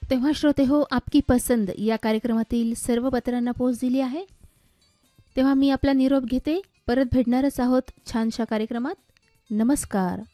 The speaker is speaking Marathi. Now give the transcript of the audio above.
तेव्हा श्रोते हो, आपकी पसंद या कार्यक्रमातील सर्व पत्रांना पोच दिली आहे. तेव्हा मी आपला निरोप घेते. परत भेटणारच आहोत छानशा कार्यक्रमात. नमस्कार.